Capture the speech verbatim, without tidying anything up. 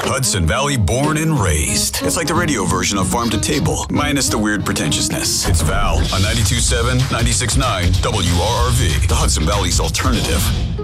Hudson Valley born and raised. It's like the radio version of Farm to Table, minus the weird pretentiousness. It's Val on ninety-two point seven, ninety-six point nine W R R V, the Hudson Valley's alternative.